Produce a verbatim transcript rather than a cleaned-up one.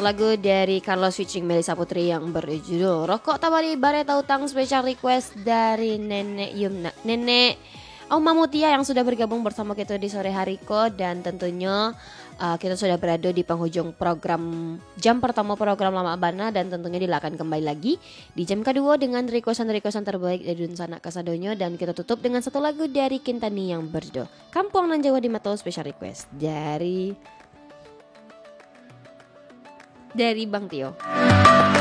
satu lagu dari Carlos featuring Melissa Putri yang berjudul Rokok Tabari Bareta Utang, special request dari Nenek Yumna, Nenek Oma Mutia yang sudah bergabung bersama kita di sore hari ko. Dan tentunya uh, kita sudah berada di penghujung program jam pertama program Lama Abana. Dan tentunya dilakukan kembali lagi di jam kedua dengan requestan-requestan terbaik dari Dunsana Kasadonyo. Dan kita tutup dengan satu lagu dari Kintani yang berjudul Kampung Nan Jawa di Mato, special request dari dari Bang Tio.